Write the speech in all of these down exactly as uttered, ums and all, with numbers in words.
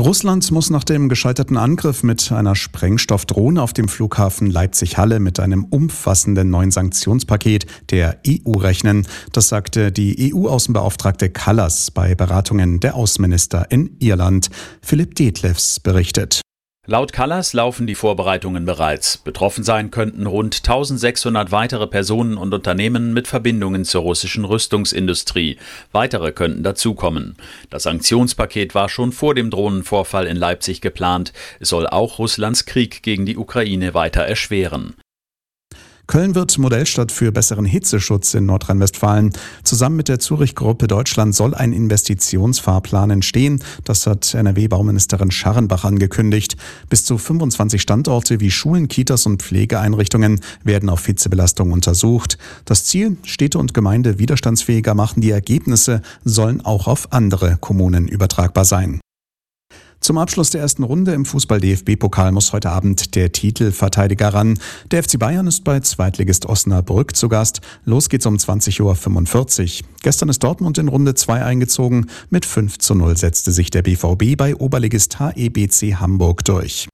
Russland muss nach dem gescheiterten Angriff mit einer Sprengstoffdrohne auf dem Flughafen Leipzig-Halle mit einem umfassenden neuen Sanktionspaket der E U rechnen. Das sagte die E U-Außenbeauftragte Kallas bei Beratungen der Außenminister in Irland. Philipp Detlefs berichtet. Laut Kallas laufen die Vorbereitungen bereits. Betroffen sein könnten rund eintausendsechshundert weitere Personen und Unternehmen mit Verbindungen zur russischen Rüstungsindustrie. Weitere könnten dazukommen. Das Sanktionspaket war schon vor dem Drohnenvorfall in Leipzig geplant. Es soll auch Russlands Krieg gegen die Ukraine weiter erschweren. Köln wird Modellstadt für besseren Hitzeschutz in Nordrhein-Westfalen. Zusammen mit der Zurich-Gruppe Deutschland soll ein Investitionsfahrplan entstehen. Das hat N R W-Bauministerin Scharrenbach angekündigt. Bis zu fünfundzwanzig Standorte wie Schulen, Kitas und Pflegeeinrichtungen werden auf Hitzebelastung untersucht. Das Ziel, Städte und Gemeinde widerstandsfähiger machen. Die Ergebnisse sollen auch auf andere Kommunen übertragbar sein. Zum Abschluss der ersten Runde im Fußball-D F B-Pokal muss heute Abend der Titelverteidiger ran. Der F C Bayern ist bei Zweitligist Osnabrück zu Gast. Los geht's um zwanzig Uhr fünfundvierzig. Gestern ist Dortmund in Runde zwei eingezogen. Mit fünf zu null setzte sich der B V B bei Oberligist H E B C Hamburg durch.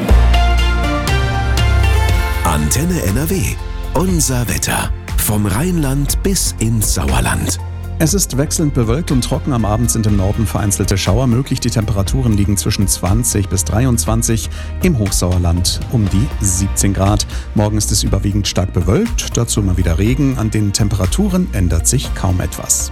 Antenne N R W. Unser Wetter. Vom Rheinland bis ins Sauerland. Es ist wechselnd bewölkt und trocken. Am Abend sind im Norden vereinzelte Schauer möglich. Die Temperaturen liegen zwischen zwanzig bis dreiundzwanzig, im Hochsauerland um die siebzehn Grad. Morgen ist es überwiegend stark bewölkt, dazu mal wieder Regen. An den Temperaturen ändert sich kaum etwas.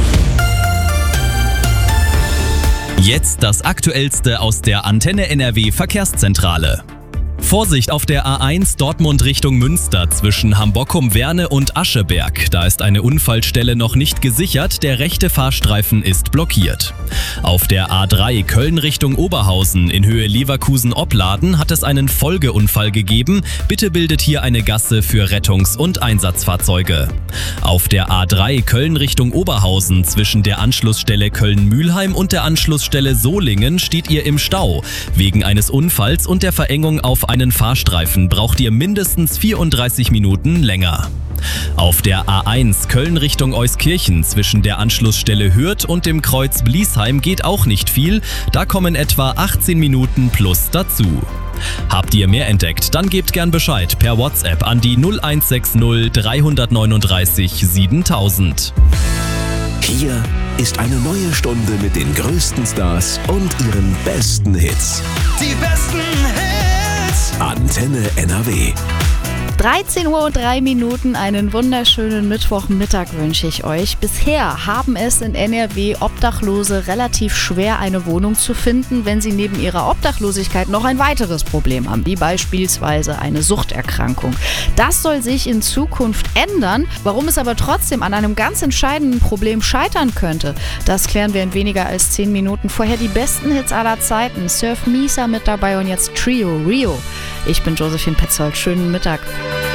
Jetzt das Aktuellste aus der Antenne N R W Verkehrszentrale. Vorsicht auf der A eins Dortmund Richtung Münster zwischen Hambockum-Werne und Ascheberg. Da ist eine Unfallstelle noch nicht gesichert, der rechte Fahrstreifen ist blockiert. Auf der A drei Köln Richtung Oberhausen in Höhe Leverkusen-Opladen hat es einen Folgeunfall gegeben. Bitte bildet hier eine Gasse für Rettungs- und Einsatzfahrzeuge. Auf der A drei Köln Richtung Oberhausen zwischen der Anschlussstelle Köln-Mülheim und der Anschlussstelle Solingen steht ihr im Stau. Wegen eines Unfalls und der Verengung auf einen Fahrstreifen braucht ihr mindestens vierunddreißig Minuten länger. Auf der A eins Köln Richtung Euskirchen zwischen der Anschlussstelle Hürth und dem Kreuz Bliesheim geht auch nicht viel, da kommen etwa achtzehn Minuten plus dazu. Habt ihr mehr entdeckt, dann gebt gern Bescheid per WhatsApp an die null eins sechs null drei neun drei siebentausend. Hier ist eine neue Stunde mit den größten Stars und ihren besten Hits. Die besten Hits! Antenne N R W. dreizehn Uhr und drei Minuten, einen wunderschönen Mittwochmittag wünsche ich euch. Bisher haben es in N R W Obdachlose relativ schwer, eine Wohnung zu finden, wenn sie neben ihrer Obdachlosigkeit noch ein weiteres Problem haben, wie beispielsweise eine Suchterkrankung. Das soll sich in Zukunft ändern. Warum es aber trotzdem an einem ganz entscheidenden Problem scheitern könnte, das klären wir in weniger als zehn Minuten. Vorher die besten Hits aller Zeiten. Surf Misa mit dabei und jetzt Trio Rio. Ich bin Josephine Petzold. Schönen Mittag.